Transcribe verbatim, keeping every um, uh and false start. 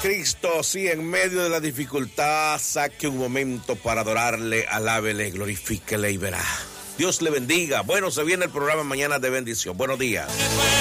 Cristo, si en medio de la dificultad saque un momento para adorarle, alábele, glorifíquele y verá. Dios le bendiga. Bueno, se viene el programa Mañana de Bendición. Buenos días.